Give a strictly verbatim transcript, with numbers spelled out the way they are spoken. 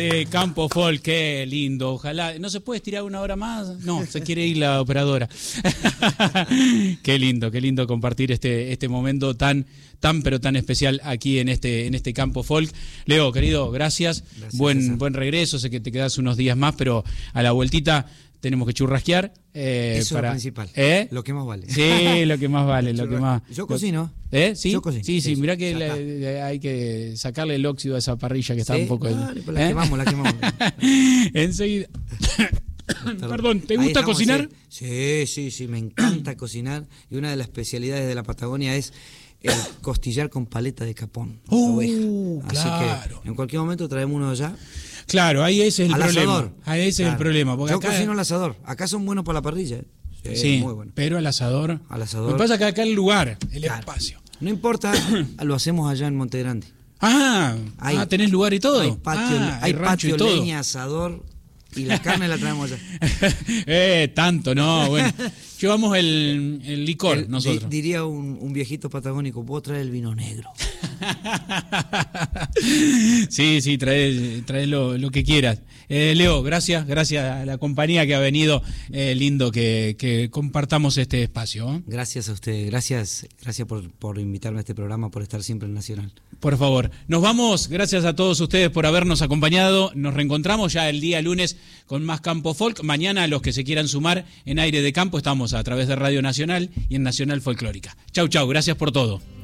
Eh, Campo Folk, qué lindo. Ojalá. ¿No se puede estirar una hora más? No, se quiere ir la operadora. Qué lindo, qué lindo compartir este, este momento tan, tan, pero tan especial aquí en este, en este Campo Folk. Leo, querido, gracias. gracias buen, buen regreso. Sé que te quedas unos días más, pero a la vueltita tenemos que churrasquear. Eh, Eso para... es lo principal. ¿Eh? Lo que más vale. Sí, lo que más vale. lo que más... Yo cocino. ¿Eh? ¿Sí? Yo cocino. Sí, sí, sí mirá que le, hay que sacarle el óxido a esa parrilla que está ¿Sí? un poco... No, ¿eh? la quemamos, la quemamos. Enseguida... Perdón, ¿te gusta estamos, cocinar? Sí, sí, sí, me encanta cocinar. Y una de las especialidades de la Patagonia es el costillar con paleta de capón. Uh, Así claro. que en cualquier momento traemos uno allá. Claro, ahí ese es el al problema. Asador. Ahí ese claro. es el problema. Porque Yo acá... cocino al asador. Acá son buenos para la parrilla. ¿eh? Sí, sí, muy bueno. pero al asador. Al asador. Lo que pasa es que acá el lugar, el claro. espacio. No importa, lo hacemos allá en Monte Grande. Ah, hay, ah, tenés lugar y todo. Hay patio, ah, hay rancho patio y todo. leña, asador. Y la carne la traemos allá. eh, tanto, no, bueno. Llevamos el, el licor el, nosotros. Di, diría un, un viejito patagónico, puedo traer el vino negro. Sí, sí, trae, trae lo, lo que quieras. Eh, Leo, gracias, gracias a la compañía que ha venido. Eh, lindo que, que compartamos este espacio. ¿eh? Gracias a usted, gracias, gracias por, por invitarme a este programa, por estar siempre en Nacional. Por favor, nos vamos, gracias a todos ustedes por habernos acompañado. Nos reencontramos ya el día lunes con más Campo Folk. Mañana los que se quieran sumar en Aire de Campo estamos a través de Radio Nacional y en Nacional Folclórica. Chau, chau, gracias por todo.